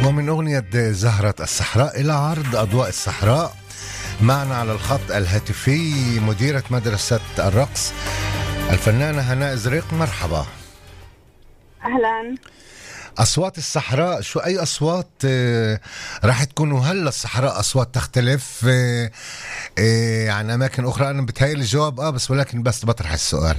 ومن أغنية زهرة الصحراء إلى عرض أضواء الصحراء. معنا على الخط الهاتفي مديرة مدرسة الرقص الفنانة هناء زريق. مرحبا. أهلا. أصوات الصحراء، شو أي أصوات راح تكونوا؟ هلا الصحراء أصوات تختلف عن أماكن أخرى. أنا بتهيألي الجواب بس ولكن بس بطرح السؤال.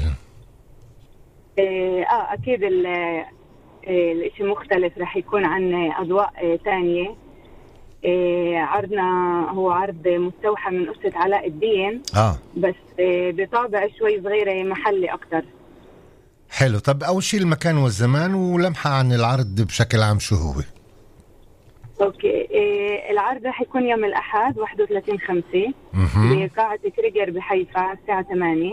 أكيد الاشي مختلف، راح يكون عن أضواء تانية. عرضنا هو عرض مستوحى من قصة علاء الدين بس بطابع شوي صغيرة محلي أكتر. حلو. طب أول شيء المكان والزمان ولمحة عن العرض بشكل عام شو هو؟ أوكي. العرض راح يكون يوم الأحد 31/5 بقاعة كريجر بحيفا الساعة 8.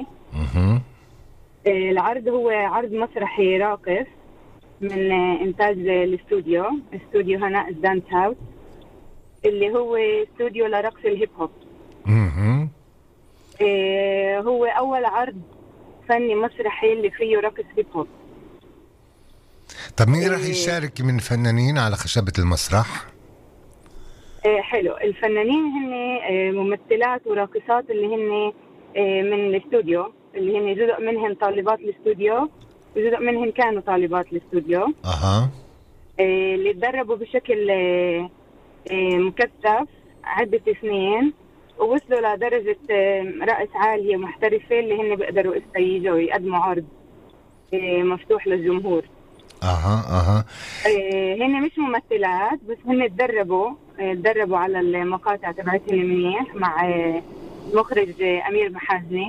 العرض هو عرض مسرحي راقص من إنتاج استوديو هناء دانس هاوس، اللي هو استوديو لرقص الهيب هوب. هو أول عرض فني مسرحي اللي فيه رقص هيب هوب. طب مين راح يشارك من الفنانين على خشبة المسرح؟ حلو. الفنانين هن ممثلات وراقصات اللي هن من الاستوديو، اللي هن جزء منهم طالبات الاستوديو وجزء منهم كانوا طالبات الاستوديو. اللي تدربوا بشكل مكثف عدة سنين ووصلوا لدرجة رقص عالية محترفة، اللي هن بيقدروا يجوا ويقدموا عرض مفتوح للجمهور. هن مش ممثلات بس هن تدربوا على المقاطع تبعتهم منيح مع مخرج أمير محازني،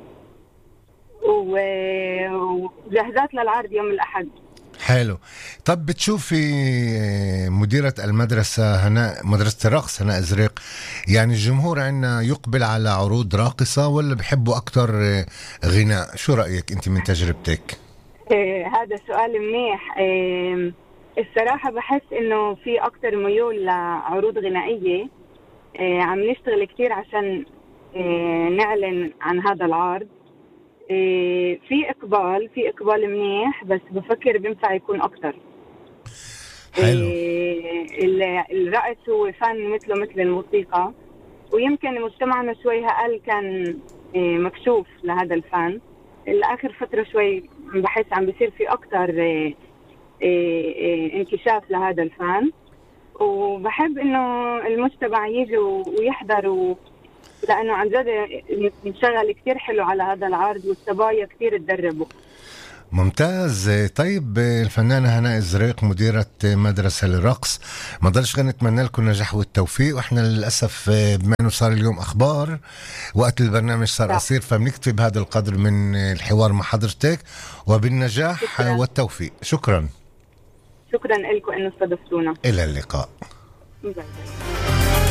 وجهزات للعرض يوم الأحد. حلو. طب بتشوفي مديرة المدرسة مدرسة الرقص هناء زريق، يعني الجمهور عنا يقبل على عروض راقصة ولا بحبوا أكتر غناء؟ شو رأيك أنت من تجربتك؟ هذا سؤال منيح. الصراحة بحس إنه في أكتر ميول لعروض غنائية. عم نشتغل كتير عشان نعلن عن هذا العرض. في إقبال منيح، بس بفكر بينفع يكون أكتر. حلو. الرقص هو فن مثل الموسيقى، ويمكن مجتمعنا شوي أقل كان مكشوف لهذا الفن. الآخر فترة شوي بحس عم بيصير في أكتر انكشاف لهذا الفن، وبحب إنه المجتمع يجي ويحضر، لأنه عن جد نشغل كتير حلو على هذا العرض والصبايا كتير تدربوا. ممتاز. طيب الفنانة هناء زريق مديرة مدرسة للرقص، ما ضلش غير نتمنى لكم النجاح والتوفيق. واحنا للأسف بما انه صار اليوم أخبار وقت البرنامج صار قصير، فبنكتفي بهذا القدر من الحوار مع حضرتك، وبالنجاح شكرا. والتوفيق. شكرا لكم انه استضفتونا. إلى اللقاء. باي باي.